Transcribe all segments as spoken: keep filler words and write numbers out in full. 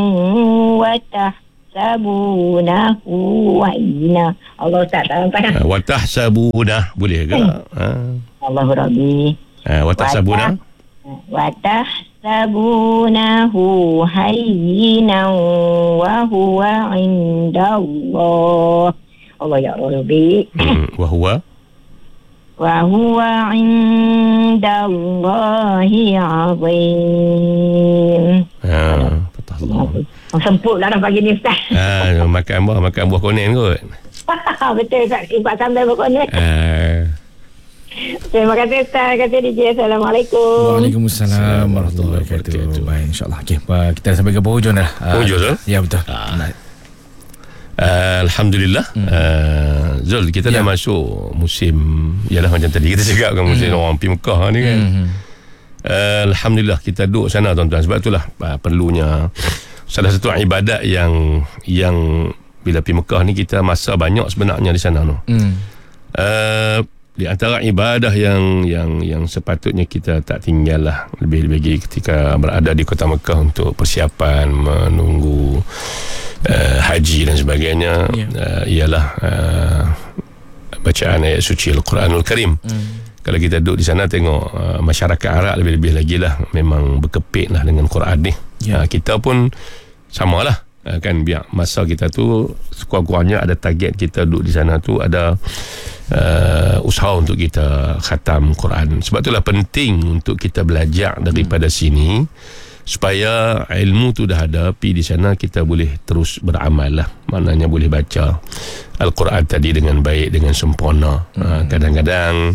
wa tahsabunahu hayyinan. Allah Ustaz, tak nampak. Wa tahsabuna boleh ke? Ha. Allahu Rabbi. Ha, wa tahsabuna. Wa tahsabunahu hayyinan wa huwa indallah. Allah ya Rabbi. Hmm, wa huwa wa huwa indallahi azim. Ha, patah Allah. Semput lah dah pagi ni Ustaz. Ha, makan buah makan buah konen kot. Betul Ustaz, simpan sambil buah konen. Ha. Terima kasih Ustaz. Terima kasih D J. Assalamualaikum. Waalaikumsalam warahmatullahi wabarakatuh. Baik, insyaAllah. Okay, kita sampai ke penghujung dah. Penghujung tu? Ya, betul. Ha. Uh, Alhamdulillah. hmm. uh, Zul, kita ya. dah masuk musim, yalah macam tadi kita cakap kan, musim hmm. orang pergi Mekah ni kan. hmm. uh, Alhamdulillah kita duduk sana tuan-tuan. Sebab itulah uh, perlunya salah satu ibadat yang yang bila pergi Mekah ni kita masa banyak sebenarnya di sana tu. hmm. uh, Di antara ibadah yang yang yang sepatutnya kita tak tinggal lah, lebih-lebih ketika berada di kota Mekah untuk persiapan menunggu uh, haji dan sebagainya, yeah. uh, ialah uh, bacaan ayat suci Al-Quranul Karim. mm. Kalau kita duduk di sana tengok uh, masyarakat Arab lebih-lebih lagi lah memang berkepit lah dengan Quran ni. yeah. uh, Kita pun samalah. Uh, kan biar masa kita tu sekurang-kurangnya ada target kita duduk di sana tu ada uh, usaha untuk kita khatam Quran. Sebab itulah penting untuk kita belajar daripada hmm. sini supaya ilmu tu dah ada, pi di sana kita boleh terus beramal lah. Maknanya boleh baca Al-Quran tadi dengan baik, dengan sempurna. hmm. uh, Kadang-kadang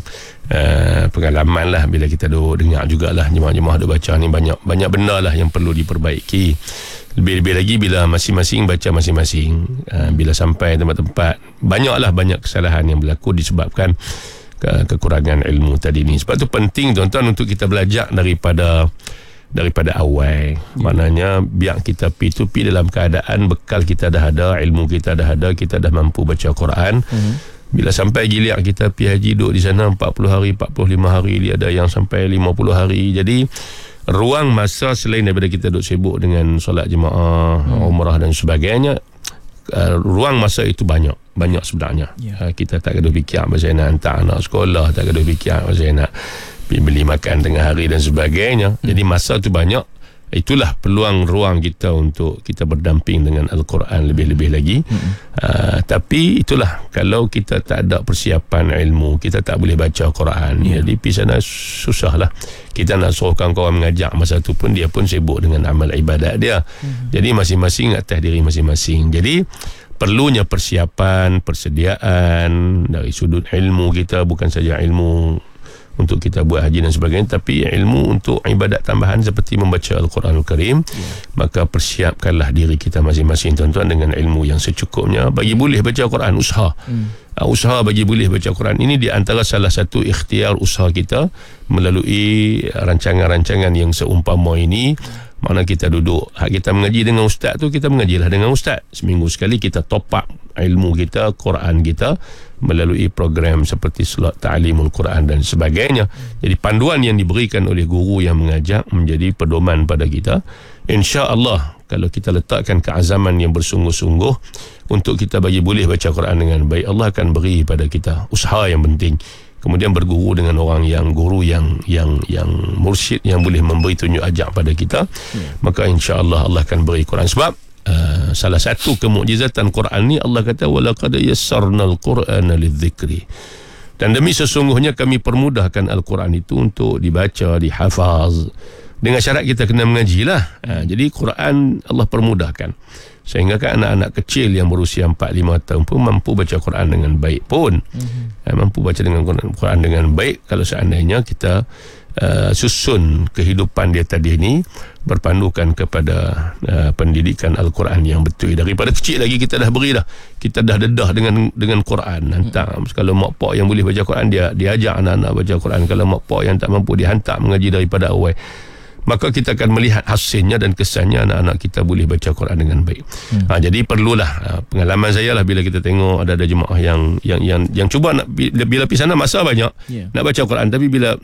uh, pengalaman lah bila kita duduk dengar jugalah jemaah-jemaah duduk baca ni, banyak banyak benda lah yang perlu diperbaiki. Lebih-lebih lagi bila masing-masing baca masing-masing, uh, bila sampai tempat-tempat banyaklah banyak kesalahan yang berlaku disebabkan ke- kekurangan ilmu tadi ni. Sebab tu penting tuan-tuan untuk kita belajar daripada daripada awal. yeah. Maknanya biar kita pi tu pi dalam keadaan bekal kita dah ada, ilmu kita dah ada, kita dah mampu baca Quran. mm-hmm. Bila sampai giliran kita pi haji duduk di sana empat puluh hari, empat puluh lima hari, dia ada yang sampai lima puluh hari. Jadi ruang masa selain daripada kita duduk sibuk dengan solat jemaah, hmm. umrah dan sebagainya, uh, ruang masa itu banyak banyak sebenarnya. yeah. uh, Kita tak kena fikir pasal nak hantar anak sekolah, tak kena fikir pasal nak pergi beli makan tengah hari dan sebagainya. hmm. Jadi masa tu banyak. Itulah peluang ruang kita untuk kita berdamping dengan Al-Quran lebih-lebih lagi. hmm. uh, Tapi itulah, kalau kita tak ada persiapan ilmu, kita tak boleh baca Quran. yeah. Jadi pergi sana susah lah. Kita nak suruh kawan-kawan mengajak masa tu pun dia pun sibuk dengan amal ibadat dia. hmm. Jadi masing-masing atas diri masing-masing. Jadi perlunya persiapan, persediaan dari sudut ilmu kita, bukan saja ilmu untuk kita buat haji dan sebagainya, tapi ilmu untuk ibadat tambahan seperti membaca Al-Quranul Karim. yeah. Maka persiapkanlah diri kita masing-masing tuan-tuan dengan ilmu yang secukupnya bagi boleh baca Quran. Usaha hmm. uh, usaha bagi boleh baca Quran ini di antara salah satu ikhtiar usaha kita melalui rancangan-rancangan yang seumpama ini. Mana kita duduk, hak kita mengaji dengan ustaz tu, kita mengajilah dengan ustaz. Seminggu sekali kita top up ilmu kita, Quran kita melalui program seperti slot ta'limul Quran dan sebagainya. Jadi panduan yang diberikan oleh guru yang mengajak menjadi pedoman pada kita. InsyaAllah kalau kita letakkan keazaman yang bersungguh-sungguh untuk kita bagi boleh baca Quran dengan baik, Allah akan beri pada kita usaha yang penting. Kemudian berguru dengan orang yang guru yang yang yang mursyid yang boleh memberi tunjuk ajak pada kita. hmm. Maka insya-Allah Allah akan beri Quran. Sebab uh, salah satu kemukjizatan Quran ni, Allah kata walaqad yassarnal Qur'ana lidzikri. Dan demi sesungguhnya kami permudahkan Al-Quran itu untuk dibaca, dihafaz. Dengan syarat kita kena mengajilah. Ha, jadi Quran Allah permudahkan. Sehingga kan anak-anak kecil yang berusia empat lima tahun pun mampu baca Quran dengan baik pun. Mm-hmm. Mampu baca dengan Quran dengan baik kalau seandainya kita uh, susun kehidupan dia tadi ni berpandukan kepada uh, pendidikan Al-Quran yang betul. Daripada kecil lagi kita dah beri dah. Kita dah dedah dengan dengan Quran. Hantar. Mm-hmm. Kalau mak pak yang boleh baca Quran, dia diajak anak-anak baca Quran. Kalau mak pak yang tak mampu, dia hantar mengaji daripada awal. Maka kita akan melihat hasilnya dan kesannya anak-anak kita boleh baca Quran dengan baik. Hmm. Ha, jadi perlulah ha, pengalaman saya lah bila kita tengok ada-ada jemaah yang yang yang yang cuba nak bila, bila pergi sana masa banyak yeah. nak baca Quran, tapi bila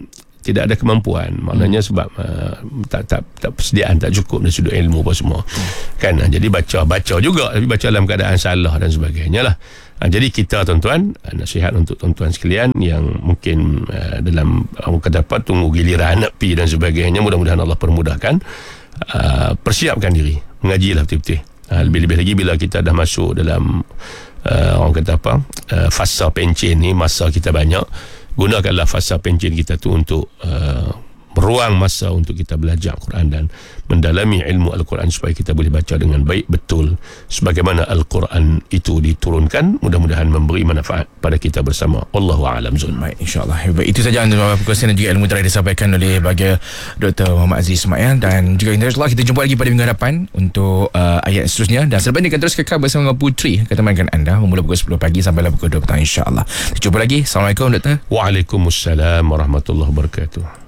tidak ada kemampuan, maknanya hmm. sebab uh, tak, tak tak persediaan tak cukup dari sudut ilmu apa semua hmm. kan. Uh, jadi baca baca juga, tapi baca dalam keadaan salah dan sebagainya lah. Uh, jadi kita tuan-tuan, uh, nasihat untuk tuan-tuan sekalian yang mungkin uh, dalam orang kata apa, tunggu giliran nak pi dan sebagainya, mudah-mudahan Allah permudahkan. Uh, persiapkan diri, mengajilah betul-betul. Uh, lebih-lebih lagi bila kita dah masuk dalam uh, orang kata apa, uh, fasa pencen ni, masa kita banyak, gunakanlah fasa pencen kita tu untuk uh, ruang masa untuk kita belajar Al-Quran dan mendalami ilmu Al-Quran supaya kita boleh baca dengan baik betul sebagaimana Al-Quran itu diturunkan. Mudah-mudahan memberi manfaat pada kita bersama. Allahu a'lam zul. Baik, insyaAllah. Baik, itu saja antara perkongsian dan juga ilmu terakhir disampaikan oleh bagi Doktor Muhammad Aziz Ismail, dan juga insyaAllah kita jumpa lagi pada minggu hadapan untuk uh, ayat seterusnya, dan selepas ini akan terus kekal bersama Putri akan temankan anda memula pukul sepuluh pagi sampai pukul dua petang insyaAllah. Kita jumpa lagi. Assalamualaikum Doktor. Waalaikumsalam warahmatullahi wabarakatuh.